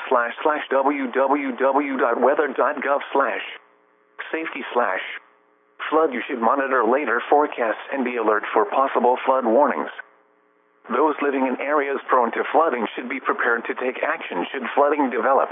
www.weather.gov/safety/flood. You should monitor later forecasts and be alert for possible flood warnings. Those living in areas prone to flooding should be prepared to take action should flooding develop.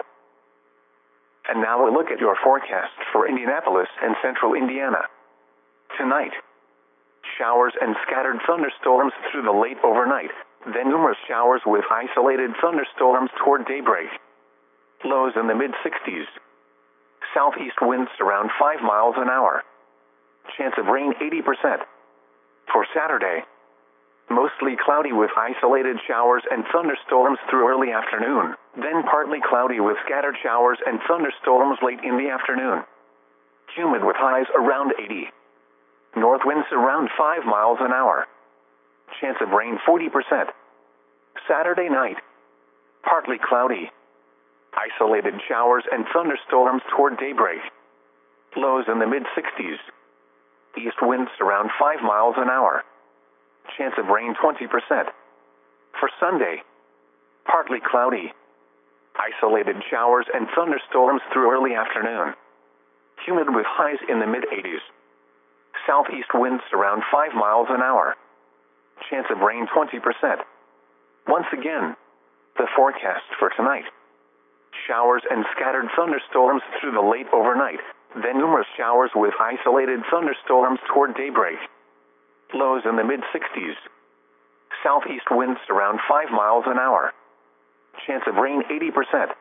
And now a look at your forecast for Indianapolis and central Indiana. Tonight, showers and scattered thunderstorms through the late overnight, then numerous showers with isolated thunderstorms toward daybreak. Lows in the mid-60s. Southeast winds around 5 miles an hour. Chance of rain 80%. For Saturday, mostly cloudy with isolated showers and thunderstorms through early afternoon, then partly cloudy with scattered showers and thunderstorms late in the afternoon. Humid with highs around 80. North winds around 5 miles an hour. Chance of rain 40%. Saturday night, partly cloudy. Isolated showers and thunderstorms toward daybreak. Lows in the mid-60s. East winds around 5 miles an hour. Chance of rain 20%. For Sunday, partly cloudy. Isolated showers and thunderstorms through early afternoon. Humid with highs in the mid-80s. Southeast winds around 5 miles an hour. Chance of rain 20%. Once again, the forecast for tonight. Showers and scattered thunderstorms through the late overnight, then numerous showers with isolated thunderstorms toward daybreak. Lows in the mid-60s. Southeast winds around 5 miles an hour. Chance of rain 80%.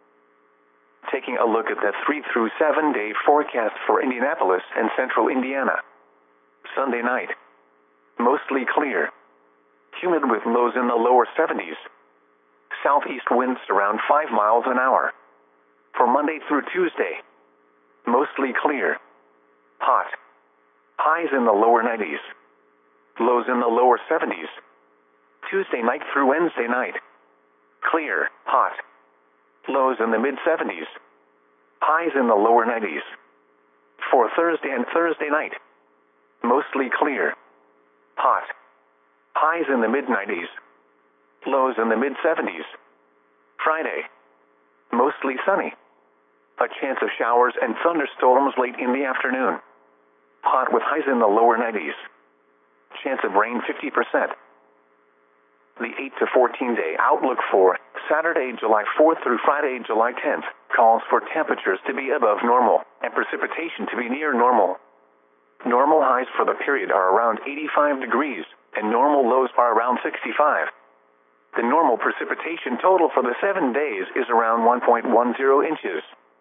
Taking a look at the 3 through 7 day forecast for Indianapolis and central Indiana. Sunday night, mostly clear. Humid with lows in the lower 70s. Southeast winds around 5 miles an hour. For Monday through Tuesday, mostly clear. Hot. Highs in the lower 90s. Lows in the lower 70s. Tuesday night through Wednesday night. Clear, hot. Lows in the mid-70s. Highs in the lower 90s. For Thursday and Thursday night, mostly clear. Hot. Highs in the mid-90s. Lows in the mid-70s. Friday, mostly sunny. A chance of showers and thunderstorms late in the afternoon. Hot with highs in the lower 90s. Chance of rain 50%. The 8 to 14 day outlook for Saturday, July 4th through Friday, July 10th, calls for temperatures to be above normal and precipitation to be near normal. Normal highs for the period are around 85 degrees, and normal lows are around 65. The normal precipitation total for the 7 days is around 1.10 inches.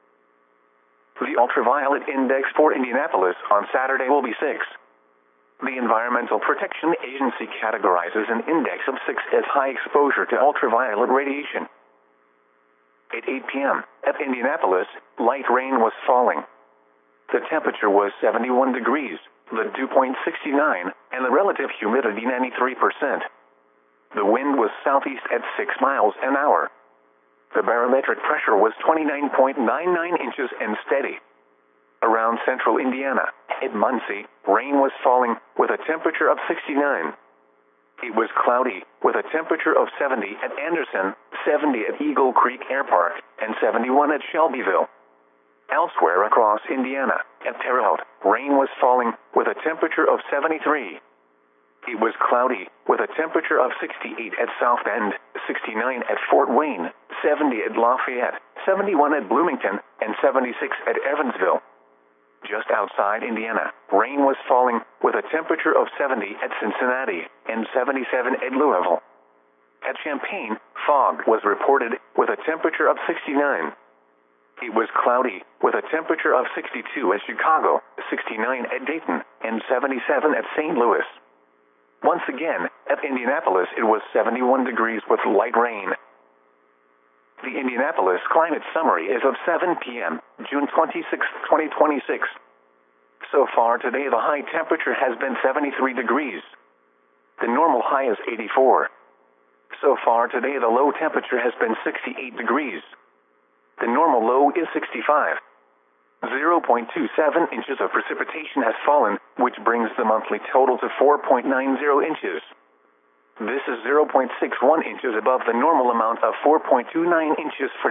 The ultraviolet index for Indianapolis on Saturday will be 6. The Environmental Protection Agency categorizes an index of 6 as high exposure to ultraviolet radiation. At 8 p.m. at Indianapolis, light rain was falling. The temperature was 71 degrees, the dew point 69, and the relative humidity 93%. The wind was southeast at 6 miles an hour. The barometric pressure was 29.99 inches and steady. Around central Indiana, at Muncie, rain was falling with a temperature of 69. It was cloudy with a temperature of 70 at Anderson, 70 at Eagle Creek Air Park, and 71 at Shelbyville. Elsewhere across Indiana, at Terre Haute, rain was falling with a temperature of 73. It was cloudy with a temperature of 68 at South Bend, 69 at Fort Wayne, 70 at Lafayette, 71 at Bloomington, and 76 at Evansville. Just outside Indiana, rain was falling with a temperature of 70 at Cincinnati and 77 at Louisville. At Champaign, fog was reported with a temperature of 69. It was cloudy with a temperature of 62 at Chicago, 69 at Dayton, and 77 at St. Louis. Once again, at Indianapolis it was 71 degrees with light rain. The Indianapolis Climate Summary is of 7 p.m., June 26, 2026. So far today the high temperature has been 73 degrees. The normal high is 84. So far today the low temperature has been 68 degrees. The normal low is 65. 0.27 inches of precipitation has fallen, which brings the monthly total to 4.90 inches. This is 0.61 inches above the normal amount of 4.29 inches for